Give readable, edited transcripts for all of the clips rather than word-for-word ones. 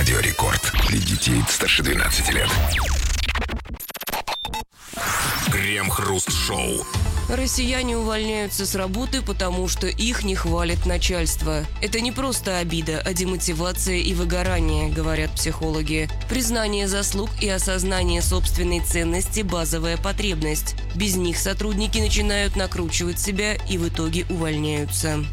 Радио Рекорд. Для детей старше 12 лет. Крем-хруст-шоу. Россияне увольняются с работы, потому что их не хвалит начальство. Это не просто обида, а демотивация и выгорание, говорят психологи. Признание заслуг и осознание собственной ценности – базовая потребность. Без них сотрудники начинают накручивать себя и в итоге увольняются.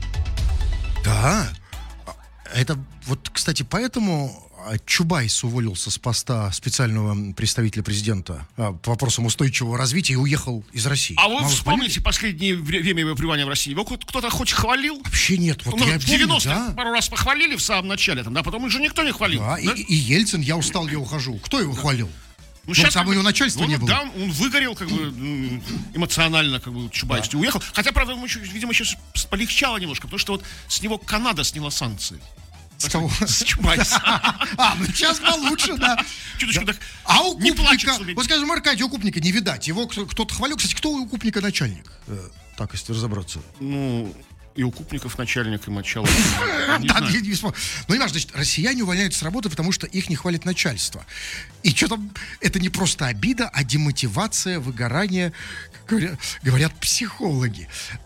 Да, это вот, кстати, поэтому Чубайс уволился с поста специального представителя президента по вопросам устойчивого развития и уехал из России. А вы вспомните последнее время его пребывания в России? Его кто-то хоть хвалил? Вообще нет. Вот я в помню, 90-х да. пару раз похвалили в самом начале, там, да, потом уже никто не хвалил. Да, да? И Ельцин, я устал, я ухожу. Кто его хвалил? Ну, сейчас там у него начальства не было. Да, он выгорел, как бы, эмоционально, как бы, Чубайс, уехал. Хотя, правда, ему, видимо, сейчас полегчало немножко, потому что вот с него Канада сняла санкции. С кого? С Чубайса. Ну сейчас получше, да. Чуточку так А у не плачет Купника, Сулейман. вот скажем, Аркадий, у Купника не видать. Его кто-то хвалил. Кстати, кто у Купника начальник? Так, если разобраться. Ну, и у Купников начальник, и мочало. Да, я не вспомнил. Ну, понимаешь, значит, россияне увольняются с работы, потому что их не хвалит начальство. И что там, это не просто обида, а демотивация, выгорание, говорят психологи.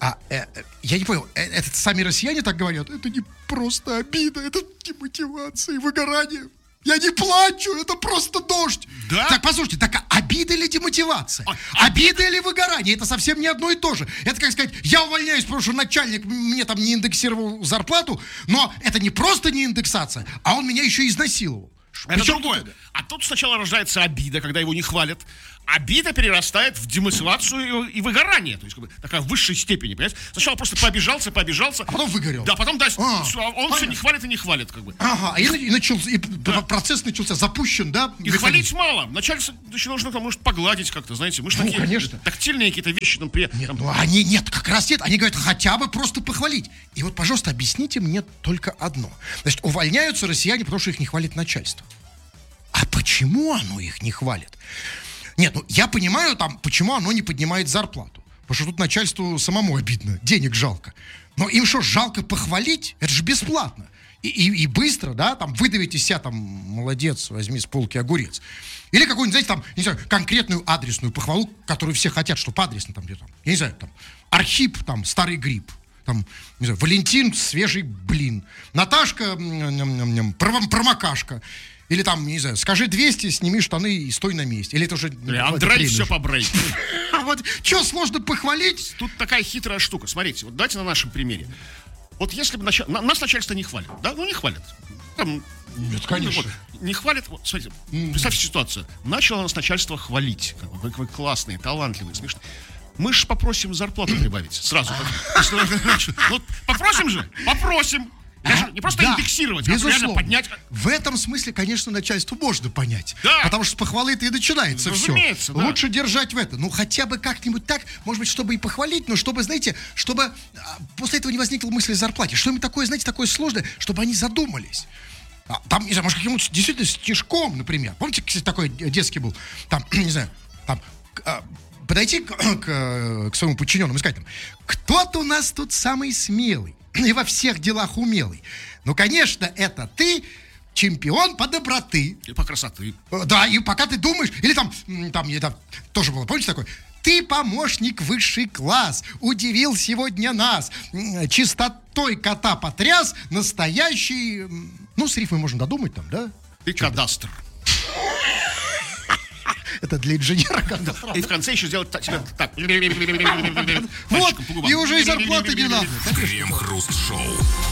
Я не понял, это сами россияне так говорят? Это не просто обида, это демотивация и выгорание. Я не плачу, это просто дождь. Да? Так, послушайте, так обида или демотивация? Обида или выгорание? Это совсем не одно и то же. Это, как сказать, я увольняюсь, потому что начальник мне там не индексировал зарплату, но это не просто не индексация, а он меня еще и изнасиловал. Это Причем другое. А тут сначала рождается обида, когда его не хвалят. Обида перерастает в демотивацию и выгорание. То есть, как бы, такая в высшей степени, понимаете? Сначала просто пообижался. А потом выгорел. Да, потом дальше. Он понятно. все не хвалит и не хвалит, как бы. Ага, и начался, и процесс начался, запущен, да? И хвалить мало. Начальство еще нужно, там, может, погладить как-то, знаете. Мы же такие конечно. тактильные какие-то вещи. Там, Нет, нет, как раз нет. Они говорят, хотя бы просто похвалить. И вот, пожалуйста, объясните мне только одно. Значит, увольняются россияне, потому что их не хвалит начальство. А почему оно их не хвалит? Нет, ну я понимаю, там, почему оно не поднимает зарплату. Потому что тут начальству самому обидно, денег жалко. Но им что, жалко похвалить? Это же бесплатно. И быстро, да, там, выдавить из себя, там, молодец, возьми с полки огурец. Или какую-нибудь, знаете, там, не знаю, конкретную адресную похвалу, которую все хотят, чтобы адресно там где-то. Я не знаю, там, Архип, там, старый гриб. Там, не знаю, Валентин, свежий блин. Наташка, промокашка. Или там, не знаю, скажи 200, сними штаны и стой на месте. Или это уже... Андрей все побрей. Вот, что сложно похвалить? Тут такая хитрая штука. Смотрите, вот давайте на нашем примере. Вот если бы нас начальство не хвалит, да? Ну, не хвалит. Там, Нет, конечно. Вот, не хвалит, вот, смотрите, представьте ситуацию. Начало нас начальство хвалить. Как бы, вы классные, талантливые, смешные. Мы же попросим зарплату прибавить сразу. Ну, попросим же, попросим. Не просто индексировать, а реально поднять. В этом смысле, конечно, начальству можно понять. Да. Потому что с похвалы-то и начинается все. Разумеется, да. Лучше держать в это. Ну, хотя бы как-нибудь так, может быть, чтобы и похвалить, но чтобы, знаете, чтобы после этого не возникла мысль о зарплате. Что-нибудь такое, знаете, такое сложное, чтобы они задумались. Там, не знаю, может, каким-нибудь действительно стишком, например. Помните, кстати, такой детский был? Там, не знаю, там... подойти к своему подчиненному и сказать там, кто-то у нас тут самый смелый и во всех делах умелый. Ну, конечно, это ты, чемпион по доброты. И по красоты. Да, и пока ты думаешь, или там тоже было, помните такое? Ты помощник высший класс, удивил сегодня нас, чистотой кота потряс, настоящий, ну, с рифмой можно додумать там, да? Ты кадастр. Это для инженера. И в конце еще сделать так. Вот, и уже и зарплаты не надо. Крем-хруст-шоу.